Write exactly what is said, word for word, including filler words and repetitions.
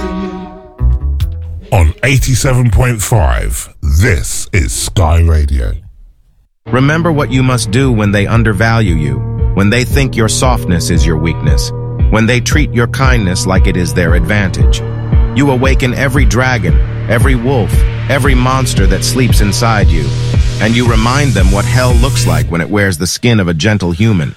On eighty-seven point five, this is Sky Radio. Remember what you must do when they undervalue you, when they think your softness is your weakness, when they treat your kindness like it is their advantage. You awaken every dragon, every wolf, every monster that sleeps inside you, and you remind them what hell looks like when it wears the skin of a gentle human.